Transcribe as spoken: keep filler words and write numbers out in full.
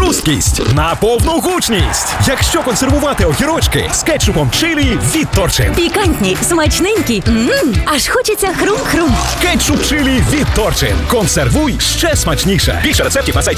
хрусткість на повну гучність. Якщо консервувати огірочки з кетчупом чилі від Торчин. Пікантні, смачненькі. Ммм, аж хочеться хрум-хрум. Кетчуп чилі від Торчин. Консервуй ще смачніше. Більше рецептів на сайті